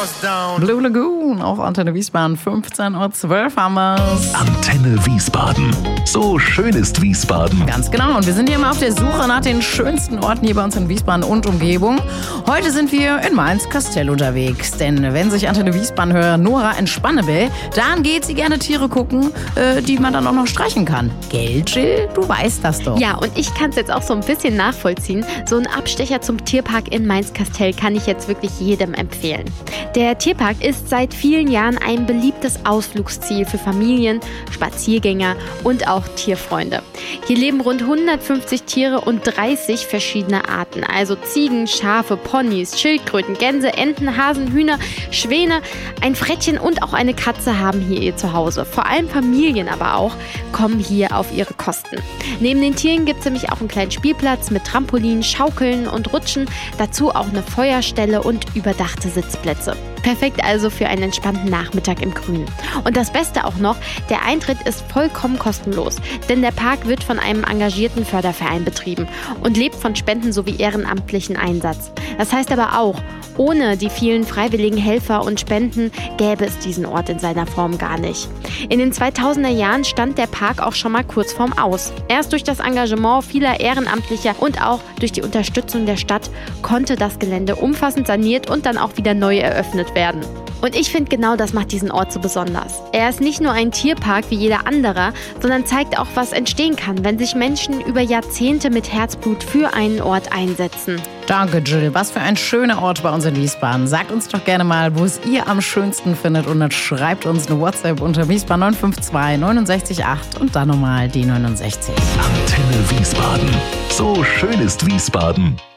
Blue Lagoon auf Antenne Wiesbaden, 15:12 Uhr haben wir's. Antenne Wiesbaden. So schön ist Wiesbaden. Ganz genau. Und wir sind hier immer auf der Suche nach den schönsten Orten hier bei uns in Wiesbaden und Umgebung. Heute sind wir in Mainz-Kastell unterwegs. Denn wenn sich Antenne Wiesbaden-Hörer Nora entspannen will, dann geht sie gerne Tiere gucken, die man dann auch noch streichen kann. Gell, Jill? Du weißt das doch. Ja, und ich kann es jetzt auch so ein bisschen nachvollziehen. So ein Abstecher zum Tierpark in Mainz-Kastell kann ich jetzt wirklich jedem empfehlen. Der Tierpark ist seit vielen Jahren ein beliebtes Ausflugsziel für Familien, Spaziergänger und auch Tierfreunde. Hier leben rund 150 Tiere und 30 verschiedene Arten. Also Ziegen, Schafe, Ponys, Schildkröten, Gänse, Enten, Hasen, Hühner, Schwäne, ein Frettchen und auch eine Katze haben hier ihr Zuhause. Vor allem Familien aber auch kommen hier auf ihre Kosten. Neben den Tieren gibt es nämlich auch einen kleinen Spielplatz mit Trampolin, Schaukeln und Rutschen. Dazu auch eine Feuerstelle und überdachte Sitzplätze. Perfekt also für einen entspannten Nachmittag im Grünen. Und das Beste auch noch, der Eintritt ist vollkommen kostenlos, denn der Park wird von einem engagierten Förderverein betrieben und lebt von Spenden sowie ehrenamtlichen Einsatz. Das heißt aber auch, ohne die vielen freiwilligen Helfer und Spenden gäbe es diesen Ort in seiner Form gar nicht. In den 2000er Jahren stand der Park auch schon mal kurz vorm Aus. Erst durch das Engagement vieler Ehrenamtlicher und auch durch die Unterstützung der Stadt konnte das Gelände umfassend saniert und dann auch wieder neu eröffnet werden. Und ich finde, genau das macht diesen Ort so besonders. Er ist nicht nur ein Tierpark wie jeder andere, sondern zeigt auch, was entstehen kann, wenn sich Menschen über Jahrzehnte mit Herzblut für einen Ort einsetzen. Danke, Jill. Was für ein schöner Ort bei uns in Wiesbaden. Sagt uns doch gerne mal, wo es ihr am schönsten findet und dann schreibt uns eine WhatsApp unter Wiesbaden 952 69 8 und dann nochmal die 69. Antenne Wiesbaden. So schön ist Wiesbaden.